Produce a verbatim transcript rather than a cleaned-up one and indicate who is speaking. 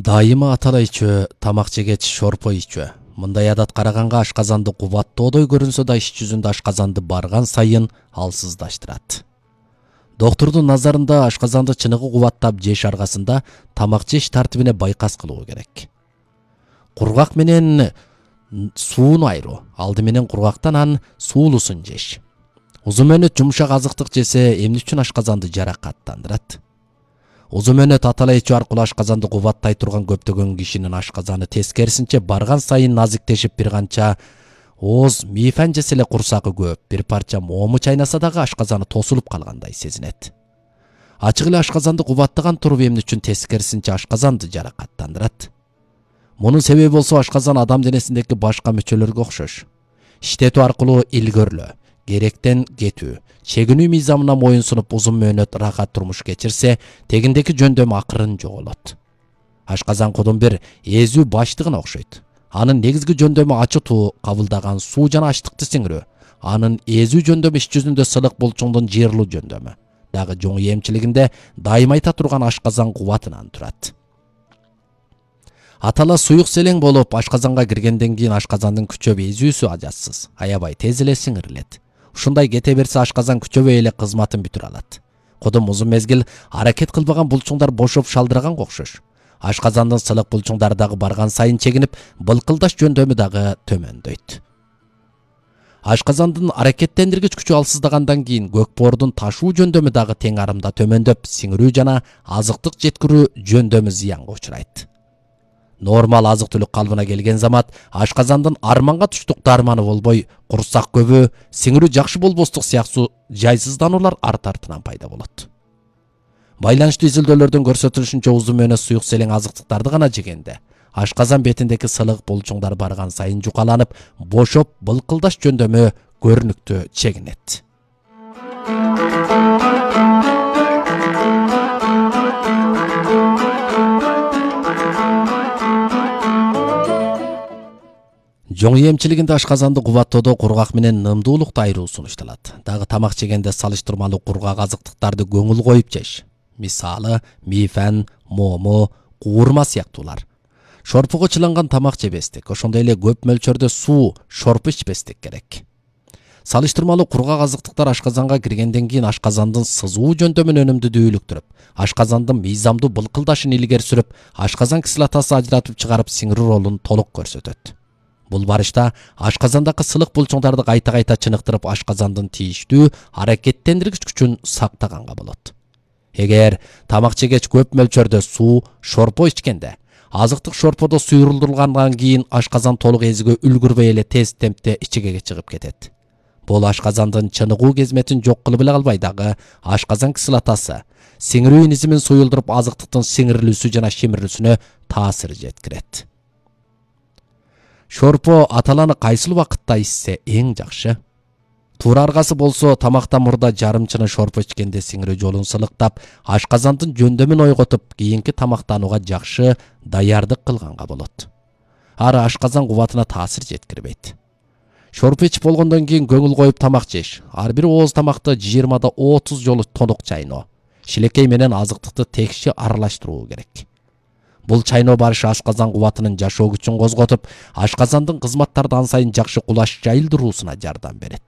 Speaker 1: Дайыма аталай ичөө, тамак жегеч шорпо ичөө. Мындай адат караганга ашказанды кубаттоодой көрүнсө да иш жүзүндө ашказанды барган сайын алсыздаштырат. Доктурдун назарында ашказанды чыныгы кубаттап жеш аргасында тамак жеш тартибине байкас кылуу керек. Кургак менен сууну айыруу. Алды менен кургактан анын суулусун жеш. Узун мөөнөт жумшак азыктык жесе эмне үчүн ашказанды жаракаттандырат? Узун мөөнөт аталай ичүү аркылуу ашказанды кубаттай турган көптөгөн кишинин ашказаны тескерисинче барган сайын назиктешип бир канча ооз мифен жесе эле курсагы көп, бир парча моому чайнаса дагы ашказаны тосулуп калгандай сезинет. Ачык эле ашказанды кубаттаган туруп эмне үчүн тескерисинче ашказанды жаракаттандырат? Мунун себеби болсо ашказан адам денесиндеги башка мүчөлөргө окшош. Иштетүү аркылуу илгөрлөө, керектен кетүү, чегинүү мыйзамына моюнсунуп узун мөөнөт рахат турмуш кечирсе, тегиндеги жөндөм акырын жоголот. Ашказан кудун бир эзүү баштыгына окшойт. Анын негизги жөндөмү ачытуу, кабылдаган суу жана ачтыкты сиңирүү. Анын эзүү жөндөмү иш жүзүндө сылык булчуңдун жыйырылуу жөндөмү. Дагы жоң эмчилигинде дайыма айта турган ашказан кубатынан турат. Атала суюк селең болуп, ашказанга киргенден кийин ашказандын күчөп эзүүсү ажатсыз, аябай тез эле сиңирилет. Ушундай кете берсе ашказан күчөбөй эле кызматын бүтүрө алат. Кудум узун мезгил аракет кылбаган булчуңдар бошоп шалдыраган окшош. Ашказандын сылык булчуңдары дагы барган сайын чегинип, былкылдаш жөндөмү дагы төмөндөйт. Ашказандын аракеттендиргич күчү алсыздагандан кийин көкбоордун ташуу жөндөмү дагы тең арымда төмөндөп, сиңирүү жана азыктык жеткирүү жөндөмү зыянга учурайт. Нормал азык түлүк калыбына келген замат ашказандын арманга туштук дарманы болбой, курсак көбү, сиңирүү жакшы болбостук сыяктуу жайсыздануулар арт артынан пайда болот. Байланыштуу изилдөөлөрдөн көрсөтүлүшүнчө узун мөөнөт суюк селең азыктыктарды гана жегенде ашказан бетиндеги сылык булчуңдар барган сайын жукаланып, бошоп, былкылдаш жөндөмү көрүнүктүү чегинет. Жоң эмчилигинде ашказанды кубаттоодо кургак менен нымдуулукту айыруу сунушталат. Дагы тамак жегенде салыштырмалуу кургак азыктыктарды көңүл коюп жеш. Мисалы, мифен, момо, куурма сыяктуулар. Шорпуга чыланган тамак жебестик, ошондой эле көп мөлчөрдө суу, шорпу ичпестик керек. Салыштырмалуу кургак азыктыктар ашказанга киргенден кийин ашказандын сызуу жөндөмүн өнүмдүүлүктүрүп, ашказандын мыйзамдуу былкылдашын илгери сүрүп, ашказан кислотасы ажыратып чыгарып сиңирүү ролун толук көрсөтөт. Бул барышта ашказандагы сылык булчуңдарды кайта-кайта чыныктырып, ашказандын тийиштүү аракеттендиргич күчүн сактаганга болот. Эгер тамак жегеч көп мөлчөрдө суу, шорпо ичкенде, азыктык шорподо суйрулдургандан кийин ашказан толук эзүүгө үлгүрбөй эле тез темпте ичегеге чыгып кетет. Бул ашказандын чыныгуу кезметин жок кылып эле калбай, дагы ашказан кислотасы сиңирүү низимин суюлдуруп, азыктыктын сиңирилүүсү жана шимирилүүсүнө таасир жеткирет. Шорпо аталаны кайсыл убакытта ичсе эң жакшы? Туура аргасы болсо, тамактан мурда жарым чыны шорпо ичкенде сиңирүү жолун сылыктап, ашказандын жөндөмүн ойготуп, кийинки тамактанууга жакшы даярдык кылганга болот. Ары ашказан кубатына таасир жеткирбейт. Шорпо ичип болгондон кийин көңүл коюп тамак жеш. Ар бир ооз тамакты жыйырмада отуз жолу толук чайноо. Шилекей менен азыктыкты текши аралаштыруу керек. Бул чайноо барышы ашказан кубатынын жашоо күчүн козготуп, ашказандын кызматтарды ан сайын жакшы кулаш жайылдыруусуна жардам берет.